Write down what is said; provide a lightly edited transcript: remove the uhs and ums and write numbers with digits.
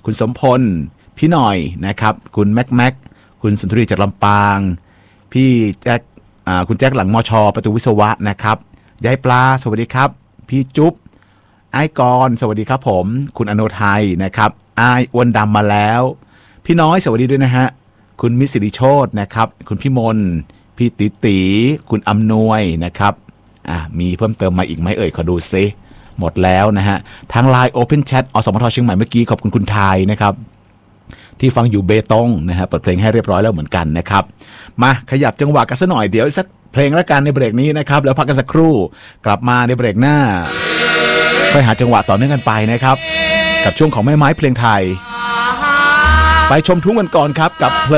คุณสมพลพี่หน่อยนะครับคุณแม็กคุณสุนทรีจากลำปางพี่แจ็คคุณแจ็คหลังมช.ประตูวิศวะนะครับยายปลาสวัสดีครับพี่จุ๊บไอ้กรสวัสดีครับผมคุณอโนไทยนะครับไอ้อ้วนดำมาแล้วพี่น้อยสวัสดีด้วยนะฮะคุณมิสิริโชตนะครับคุณพี่มนพี่ตีคุณอำนวยนะครับมีเพิ่มเติมมาอีกไหมเอ่ยขอดูซิหมดแล้วนะฮะทาง LINE Open Chat อสมทเชียงใหม่เมื่อกี้ขอบคุณคุณไทยนะครับที่ฟังอยู่เบตงนะฮะเปิดเพลงให้เรียบร้อยแล้วเหมือนกันนะครับมาขยับจังหวะกันสักหน่อยเดี๋ยวสักเพลงละกันในเบรกนี้นะครับแล้วพักกันสักครู่กลับมาในเบรกหน้าค่อยหาจังหวะต่อเนื่องกันไปนะครับกับช่วงของแม่ไม้เพลงไทยไปชมทุ่งกันก่อนครับกับ